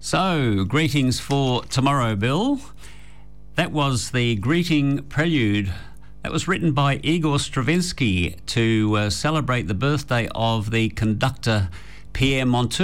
So, greetings for tomorrow, Bill. That was the greeting prelude. That was written by Igor Stravinsky to celebrate the birthday of the conductor Pierre Monteux.